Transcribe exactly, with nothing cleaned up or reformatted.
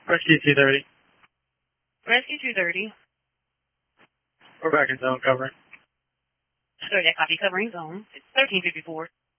Rescue two thirty. Rescue two thirty. We're back in zone covering. Sure, that copy covering zone. It's thirteen fifty-four.